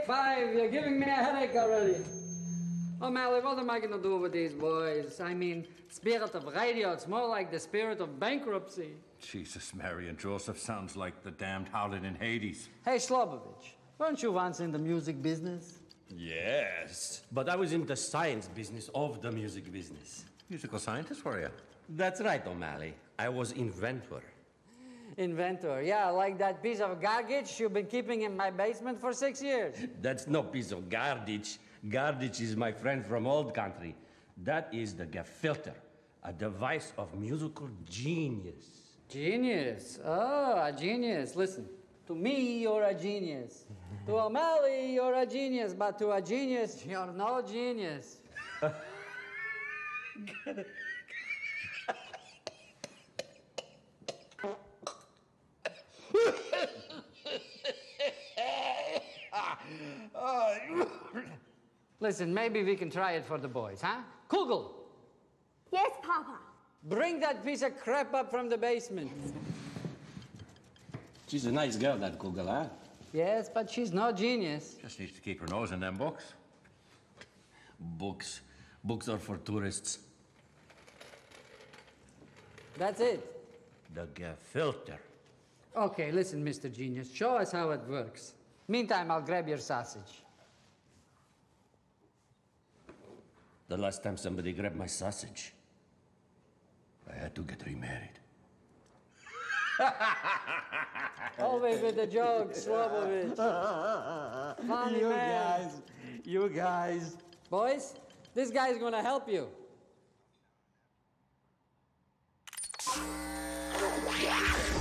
5. You're giving me a headache already. O'Malley, what am I going to do with these boys? I mean, spirit of radio, it's more like the spirit of bankruptcy. Jesus, Mary and Joseph sounds like the damned howling in Hades. Hey, Slobovich, weren't you once in the music business? Yes, but I was in the science business of the music business. Musical scientist, were you? That's right, O'Malley. I was inventor. Inventor, yeah, like that piece of garbage you've been keeping in my basement for 6 years. That's no piece of garbage. Garbage is my friend from old country. That is the gefilter, a device of musical genius. Genius? Oh, a genius. Listen, to me, you're a genius. To O'Malley, you're a genius, but to a genius, you're no genius. Listen, maybe we can try it for the boys, huh? Kugel, Yes, Papa. bring that piece of crap up from the basement. She's a nice girl, that Kugel, huh? Yes, but she's no genius. Just needs to keep her nose in them books. Books. Books are for tourists. That's it. The gefilter. Okay, listen, Mr. Genius, show us how it works. Meantime, I'll grab your sausage. The last time somebody grabbed my sausage, I had to get remarried. Always with the jokes, Slobovich. Funny man. You guys. Boys, this guy's gonna help you. Yeah.